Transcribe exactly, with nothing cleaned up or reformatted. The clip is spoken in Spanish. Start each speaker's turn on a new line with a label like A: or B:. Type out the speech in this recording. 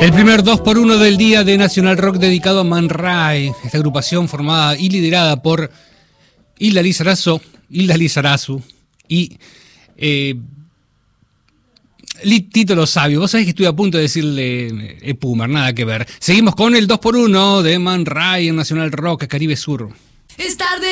A: El primer dos por uno del día de Nacional Rock dedicado a Man Ray, esta agrupación formada y liderada por Hilda Lizarazu, Hilda Lizarazu y eh, Tito Lo Sabio. Vos sabés que estuve a punto de decirle eh, Pumer, nada que ver. Seguimos con el dos por uno de Man Ray en Nacional Rock, Caribe Sur.
B: Es tarde